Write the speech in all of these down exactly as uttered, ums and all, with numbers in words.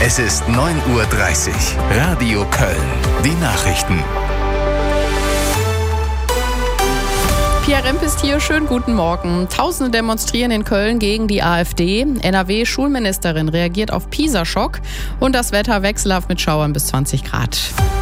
Es ist neun Uhr dreißig. Radio Köln. Die Nachrichten. Pia Remp ist hier. Schönen guten Morgen. Tausende demonstrieren in Köln gegen die AfD. N R W-Schulministerin reagiert auf PISA-Schock. Und das Wetter wechselhaft mit Schauern bis zwanzig Grad.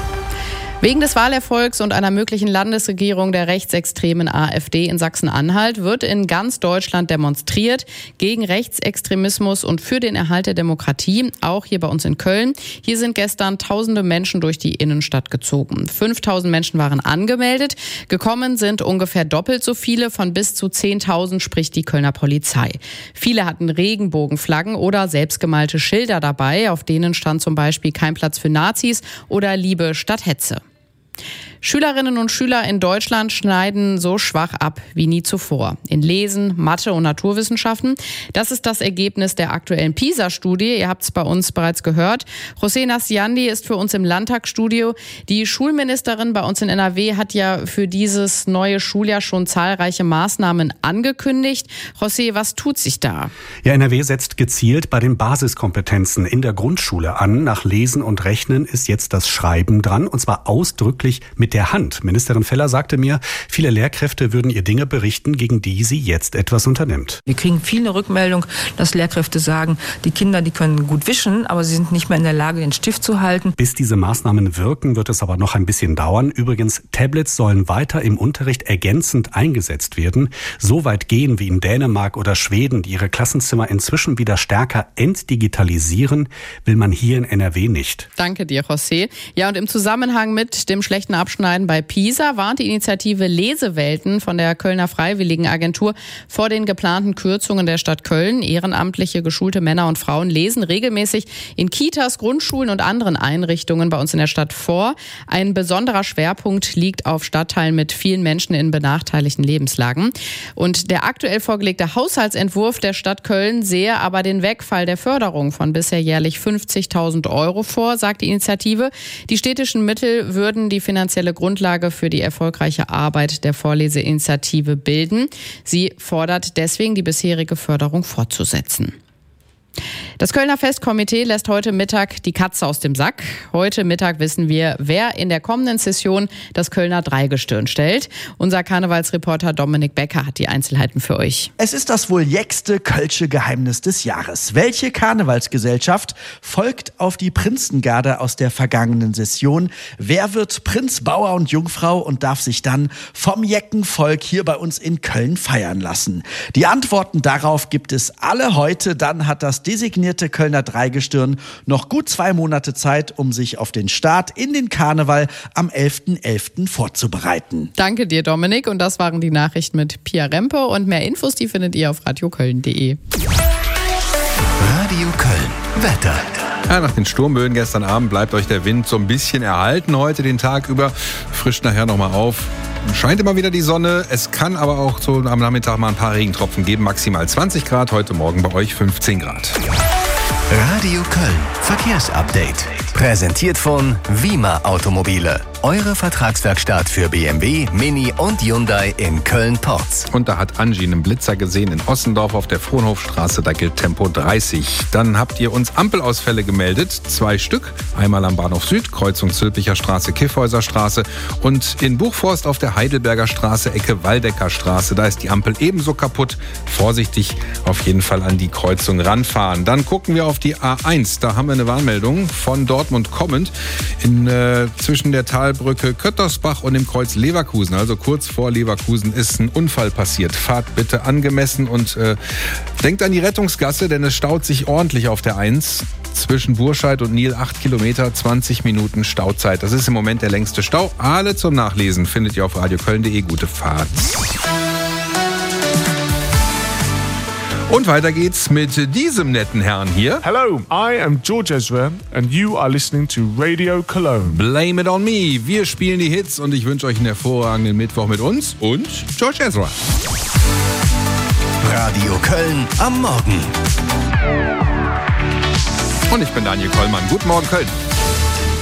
Wegen des Wahlerfolgs und einer möglichen Landesregierung der rechtsextremen AfD in Sachsen-Anhalt wird in ganz Deutschland demonstriert gegen Rechtsextremismus und für den Erhalt der Demokratie, auch hier bei uns in Köln. Hier sind gestern tausende Menschen durch die Innenstadt gezogen. fünftausend Menschen waren angemeldet. Gekommen sind ungefähr doppelt so viele, von bis zu zehntausend spricht die Kölner Polizei. Viele hatten Regenbogenflaggen oder selbstgemalte Schilder dabei, auf denen stand zum Beispiel kein Platz für Nazis oder Liebe statt Hetze. Schülerinnen und Schüler in Deutschland schneiden so schwach ab wie nie zuvor. In Lesen, Mathe und Naturwissenschaften. Das ist das Ergebnis der aktuellen PISA-Studie. Ihr habt es bei uns bereits gehört. José Nastiandi ist für uns im Landtagsstudio. Die Schulministerin bei uns in N R W hat ja für dieses neue Schuljahr schon zahlreiche Maßnahmen angekündigt. José, was tut sich da? Ja, N R W setzt gezielt bei den Basiskompetenzen in der Grundschule an. Nach Lesen und Rechnen ist jetzt das Schreiben dran, und zwar ausdrücklich mit der Hand. Ministerin Feller sagte mir, viele Lehrkräfte würden ihr Dinge berichten, gegen die sie jetzt etwas unternimmt. Wir kriegen viele Rückmeldung, dass Lehrkräfte sagen, die Kinder, die können gut wischen, aber sie sind nicht mehr in der Lage, den Stift zu halten. Bis diese Maßnahmen wirken, wird es aber noch ein bisschen dauern. Übrigens, Tablets sollen weiter im Unterricht ergänzend eingesetzt werden. So weit gehen wie in Dänemark oder Schweden, die ihre Klassenzimmer inzwischen wieder stärker entdigitalisieren, will man hier in N R W nicht. Danke dir, José. Ja, und im Zusammenhang mit dem schlechten Abschneiden bei PISA warnt die Initiative Lesewelten von der Kölner Freiwilligenagentur vor den geplanten Kürzungen der Stadt Köln. Ehrenamtliche, geschulte Männer und Frauen lesen regelmäßig in Kitas, Grundschulen und anderen Einrichtungen bei uns in der Stadt vor. Ein besonderer Schwerpunkt liegt auf Stadtteilen mit vielen Menschen in benachteiligten Lebenslagen. Und der aktuell vorgelegte Haushaltsentwurf der Stadt Köln sehe aber den Wegfall der Förderung von bisher jährlich fünfzigtausend Euro vor, sagt die Initiative. Die städtischen Mittel würden die finanzielle Grundlage für die erfolgreiche Arbeit der Vorleseinitiative bilden. Sie fordert deswegen, die bisherige Förderung fortzusetzen. Das Kölner Festkomitee lässt heute Mittag die Katze aus dem Sack. Heute Mittag wissen wir, wer in der kommenden Session das Kölner Dreigestirn stellt. Unser Karnevalsreporter Dominik Becker hat die Einzelheiten für euch. Es ist das wohl jäckste kölsche Geheimnis des Jahres. Welche Karnevalsgesellschaft folgt auf die Prinzengarde aus der vergangenen Session? Wer wird Prinz, Bauer und Jungfrau und darf sich dann vom Jeckenvolk hier bei uns in Köln feiern lassen? Die Antworten darauf gibt es alle heute. Dann hat das designierte Kölner Dreigestirn noch gut zwei Monate Zeit, um sich auf den Start in den Karneval am elften elften vorzubereiten. Danke dir, Dominik. Und das waren die Nachrichten mit Pia Rempe. Und mehr Infos, die findet ihr auf radioköln punkt de. Radio Köln. Wetter. Ja, nach den Sturmböen gestern Abend bleibt euch der Wind so ein bisschen erhalten heute den Tag über. Frischt nachher nochmal auf. Scheint immer wieder die Sonne. Es kann aber auch so am Nachmittag mal ein paar Regentropfen geben. Maximal zwanzig Grad. Heute Morgen bei euch fünfzehn Grad. Radio Köln. Verkehrsupdate. Präsentiert von Wima Automobile. Eure Vertragswerkstatt für B M W, Mini und Hyundai in Köln-Porz. Und da hat Angie einen Blitzer gesehen in Ossendorf auf der Frohnhofstraße. Da gilt Tempo dreißig. Dann habt ihr uns Ampelausfälle gemeldet. Zwei Stück. Einmal am Bahnhof Süd, Kreuzung Zülpicher Straße, Kiffhäuser Straße. Und in Buchforst auf der Heidelberger Straße, Ecke Waldecker Straße. Da ist die Ampel ebenso kaputt. Vorsichtig auf jeden Fall an die Kreuzung ranfahren. Dann gucken wir auf die A eins. Da haben wir eine Warnmeldung von Dortmund kommend. In, äh, zwischen der Talbrücke Köttersbach und dem Kreuz Leverkusen, also kurz vor Leverkusen, ist ein Unfall passiert. Fahrt bitte angemessen und äh, denkt an die Rettungsgasse, denn es staut sich ordentlich auf der eins. Zwischen Burscheid und Nil acht Kilometer, zwanzig Minuten Stauzeit. Das ist im Moment der längste Stau. Alle zum Nachlesen findet ihr auf radioköln punkt de. Gute Fahrt. Und weiter geht's mit diesem netten Herrn hier. Hello, I am George Ezra and you are listening to Radio Cologne. Blame it on me. Wir spielen die Hits und ich wünsche euch einen hervorragenden Mittwoch mit uns und George Ezra. Radio Köln am Morgen. Und ich bin Daniel Kollmann. Guten Morgen, Köln.